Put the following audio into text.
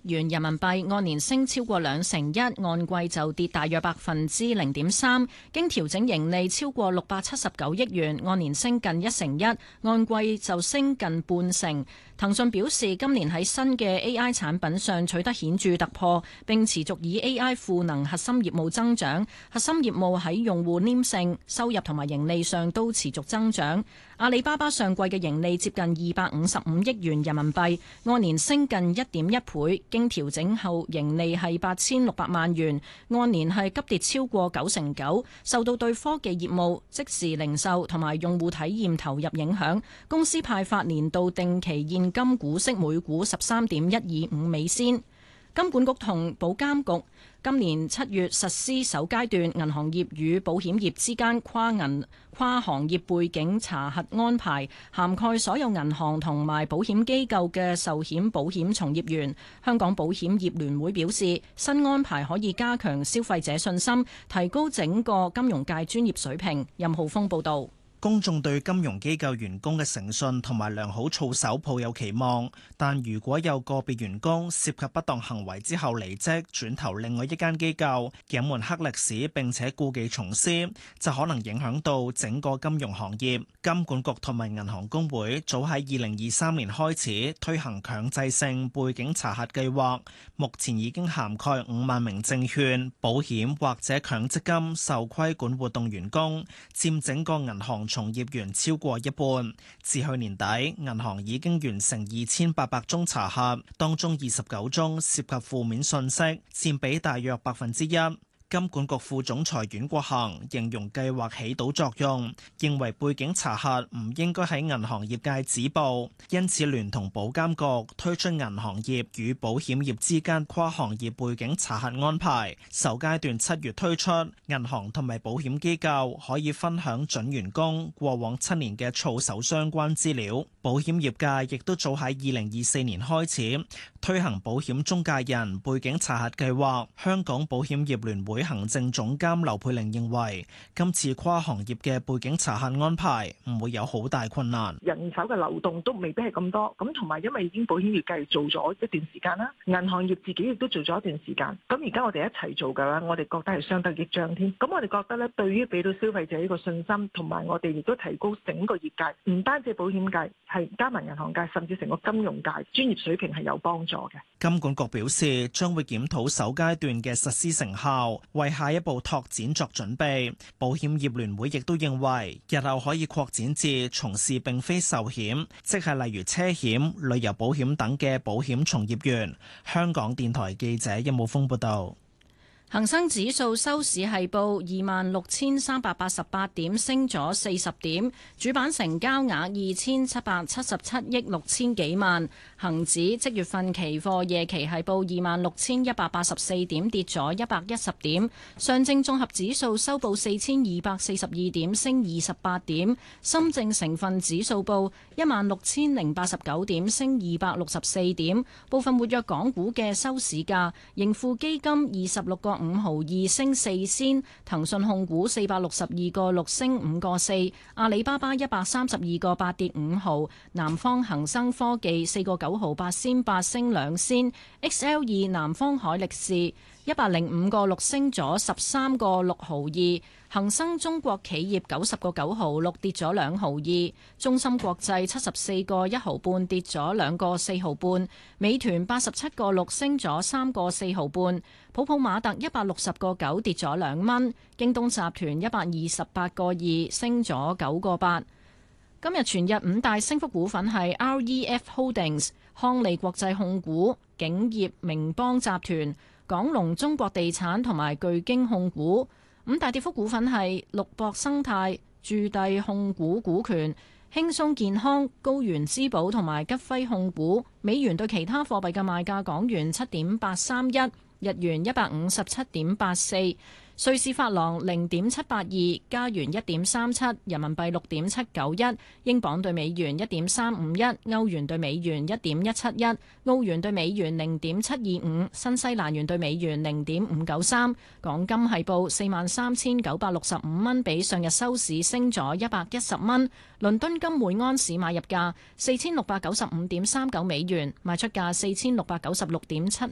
元人民幣，按年升超過2成1，按季就跌大約0.3%。經調整盈利超過679億元，按年升近1成1，按季就升近半成。騰訊表示，今年喺新嘅 AI 產品上取得顯著突破，並持續以 AI 賦能核心業務增長。核心業務喺用戶黏性、收入同埋盈利上都持續增長。阿里巴巴上季嘅盈利接近255億元人民幣，按年升近1.1倍，經調整後盈利係8600萬元，按年係急跌超過9成9，受到對科技業務、即時零售同埋用戶體驗投入影響。公司派發年度定期現金股息每股13.125美仙。金管局同保監局今年7月實施首階段銀行業與保險業之間跨行業背景查核安排，涵蓋所有銀行同埋保險機構嘅壽險保險從業員。香港保險業聯會表示，新安排可以加強消費者信心，提高整個金融界專業水平。任浩峰報導。 公眾對金融機構員工嘅誠信同埋良好操守抱有期望，但如果有個別員工涉及不當行為之後離職，轉投另外一間機構，隱瞞黑歷史並且故技重施，就可能影響到整個金融行業。金管局同埋銀行公會早喺2023年開始推行強制性背景查核計劃，目前已經涵蓋5萬名證券、保險或者強積金受規管活動員工，佔整個銀行從業員超過一半。至去年底，銀行已經完成2800宗查核，當中29宗涉及負面信息，佔比大約1%。金管局副總裁阮國恒形容計劃起到作用，認為背景查核唔應該喺銀行業界止步，因此聯同保監局推出銀行業與保險業之間跨行業背景查核安排。首階段7月推出，銀行同埋保險機構可以分享準員工過往7年嘅操守相關資料。保險業界亦都早喺2024年開始推行保險中介人背景查核計劃。香港保險業聯會行政總監劉佩玲認為，今次跨行業嘅背景查核安排唔會有好大困難， 人手嘅流動都未必係咁多，咁同埋因為已經保險業界做咗一段時間啦，銀行業自己亦都做咗一段時間，咁而家我哋一齊做嘅話，我哋覺得係相得益彰添。咁我哋覺得咧，對於俾到消費者呢個信心，同埋我哋亦都提高整個業界，唔單止保險界，係加埋銀行界，甚至成個金融界專業水平係有幫助嘅。 金管局表示，將會檢討首階段嘅實施成效，為下一步拓展作準備。保險業聯會亦都認為，日後可以擴展至從事並非壽險，即係例如車險、旅遊保險等嘅保險從業員。香港電台記者任武峰報道。 恒生指數收市係報26,388點，升咗40點。主板成交額2,777億6千幾萬。恒指即月份期貨夜期係報26,184點，跌咗110點。上證綜合指數收報4,242點，升28點。深證成分指數報16,089點，升264點。部分活躍港股嘅收市價，盈富基金26個5毫2升4仙，騰訊控股462個6升5個4，阿里巴巴132個8跌5毫，南方恒生科技4個9毫8仙8升2仙，XL2南方海力士105個6升咗13個6毫2，恒生中國企業90個9毫6跌咗2毫2，中芯國際74個1毫半跌咗2個4毫半，美團87個6升咗3個4毫半，普普馬特160個9跌咗2蚊，京東集團128個2升咗9個8。今日全日5大升幅股份係 REF Holdings、康利國際控股、景業明邦集團、港龍中國地產同埋巨京控股。5大跌幅股份係綠博生態、駐地控股股權、輕鬆健康、高原之寶同埋吉輝控股。美元對其他貨幣嘅賣價：港元7.831，日元157.84，瑞士法郎0.782，加元1.37，人民幣6.791，英鎊對美元1.351，歐元對美元1.171，澳元對美元0.725，新西蘭元對美元0.593。港金係報43,965蚊，比上日收市升咗110蚊。倫敦金每安士買入價4695.39美元，賣出價4696.7